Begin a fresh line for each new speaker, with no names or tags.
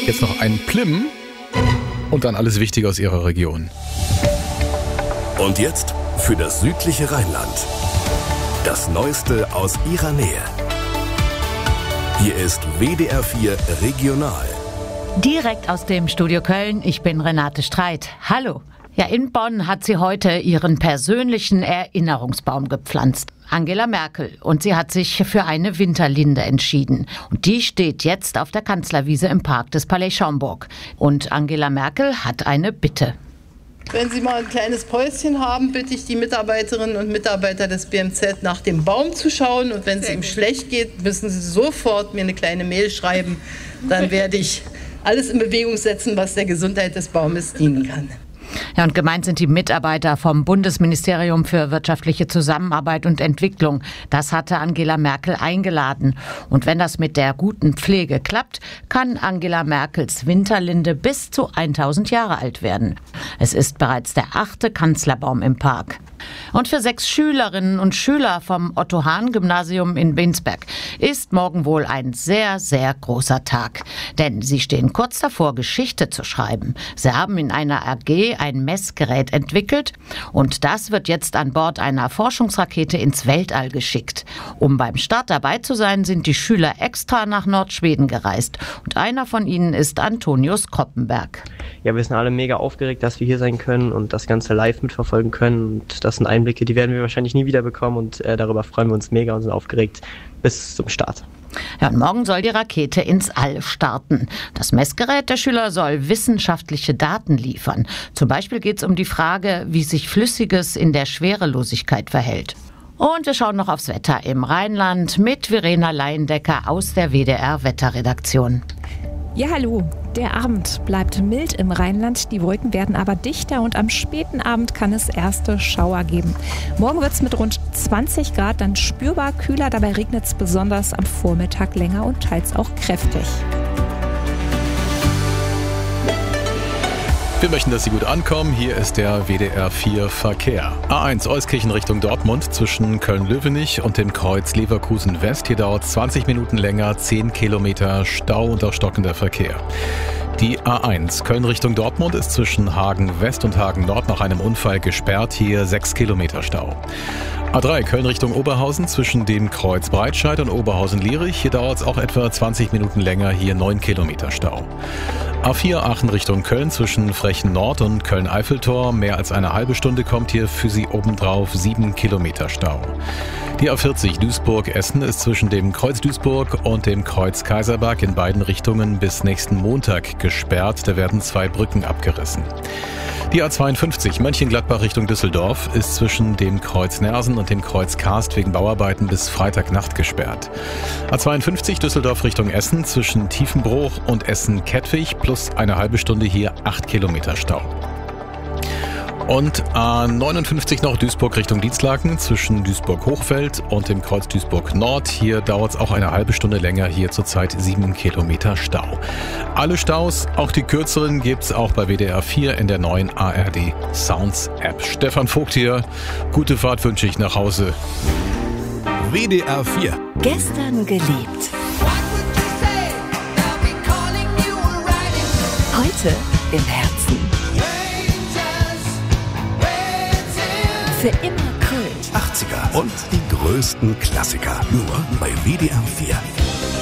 Jetzt noch ein Plim und dann alles Wichtige aus Ihrer Region.
Und jetzt für das südliche Rheinland. Das Neueste aus Ihrer Nähe. Hier ist WDR 4 Regional.
Direkt aus dem Studio Köln, ich bin Renate Streit. Hallo. Ja, in Bonn hat sie heute ihren persönlichen Erinnerungsbaum gepflanzt. Angela Merkel. Und sie hat sich für eine Winterlinde entschieden. Und die steht jetzt auf der Kanzlerwiese im Park des Palais Schaumburg. Und Angela Merkel hat eine Bitte.
Wenn Sie mal ein kleines Päuschen haben, bitte ich die Mitarbeiterinnen und Mitarbeiter des BMZ nach dem Baum zu schauen. Und wenn es ihm schlecht geht, müssen Sie sofort mir eine kleine Mail schreiben. Dann werde ich alles in Bewegung setzen, was der Gesundheit des Baumes dienen kann.
Ja, und gemeint sind die Mitarbeiter vom Bundesministerium für wirtschaftliche Zusammenarbeit und Entwicklung. Das hatte Angela Merkel eingeladen. Und wenn das mit der guten Pflege klappt, kann Angela Merkels Winterlinde bis zu 1000 Jahre alt werden. Es ist bereits der 8. Kanzlerbaum im Park. Und für 6 Schülerinnen und Schüler vom Otto-Hahn-Gymnasium in Binsberg ist morgen wohl ein sehr, sehr großer Tag. Denn sie stehen kurz davor, Geschichte zu schreiben. Sie haben in einer AG ein Messgerät entwickelt und das wird jetzt an Bord einer Forschungsrakete ins Weltall geschickt. Um beim Start dabei zu sein, sind die Schüler extra nach Nordschweden gereist. Und einer von ihnen ist Antonius Kroppenberg.
Ja, wir sind alle mega aufgeregt, dass wir hier sein können und das Ganze live mitverfolgen können. Und das sind Einblicke, die werden wir wahrscheinlich nie wieder bekommen und darüber freuen wir uns mega und sind aufgeregt bis zum Start.
Ja, und morgen soll die Rakete ins All starten. Das Messgerät der Schüler soll wissenschaftliche Daten liefern. Zum Beispiel geht es um die Frage, wie sich Flüssiges in der Schwerelosigkeit verhält. Und wir schauen noch aufs Wetter im Rheinland mit Verena Leindecker aus der WDR-Wetterredaktion.
Ja, hallo. Der Abend bleibt mild im Rheinland, die Wolken werden aber dichter und am späten Abend kann es erste Schauer geben. Morgen wird es mit rund 20 Grad dann spürbar kühler, dabei regnet es besonders am Vormittag länger und teils auch kräftig.
Wir möchten, dass Sie gut ankommen. Hier ist der WDR 4 Verkehr. A1 Euskirchen Richtung Dortmund zwischen Köln-Löwenich und dem Kreuz Leverkusen West. Hier dauert es 20 Minuten länger, 10 Kilometer Stau und auch stockender Verkehr. Die A1 Köln Richtung Dortmund ist zwischen Hagen West und Hagen Nord nach einem Unfall gesperrt. Hier 6 Kilometer Stau. A3 Köln Richtung Oberhausen zwischen dem Kreuz Breitscheid und Oberhausen-Lierich. Hier dauert es auch etwa 20 Minuten länger, hier 9 Kilometer Stau. A4 Aachen Richtung Köln zwischen Frechen Nord und Köln-Eiffeltor. Mehr als eine halbe Stunde kommt hier für Sie obendrauf 7 Kilometer Stau. Die A40 Duisburg-Essen ist zwischen dem Kreuz Duisburg und dem Kreuz Kaiserberg in beiden Richtungen bis nächsten Montag gesperrt. Da werden 2 Brücken abgerissen. Die A52 Mönchengladbach Richtung Düsseldorf ist zwischen dem Kreuz Nersen und dem Kreuz Karst wegen Bauarbeiten bis Freitagnacht gesperrt. A52 Düsseldorf Richtung Essen zwischen Tiefenbruch und Essen-Kettwig plus eine halbe Stunde hier 8 Kilometer Stau. Und A59 noch Duisburg Richtung Dienstlaken zwischen Duisburg-Hochfeld und dem Kreuz Duisburg-Nord. Hier dauert es auch eine halbe Stunde länger, hier zurzeit 7 Kilometer Stau. Alle Staus, auch die kürzeren, gibt's auch bei WDR 4 in der neuen ARD Sounds App. Stefan Vogt hier, gute Fahrt wünsche ich nach Hause.
WDR 4.
Gestern geliebt. Heute im Herzen. Für immer Kult.
80er und die größten Klassiker. Nur bei WDR 4.